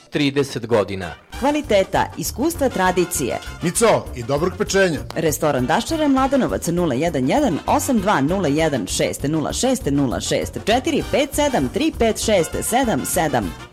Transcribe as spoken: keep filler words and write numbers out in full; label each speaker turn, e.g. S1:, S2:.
S1: trideset godina.
S2: Kvaliteta, iskustva, tradicije.
S3: Mico i dobrog pečenja.
S2: Restoran Daščara, Mladenovac, nula jedan jedan osam dva nula jedan šest nula šest nula šest četiri pet sedam tri pet šest sedam sedam.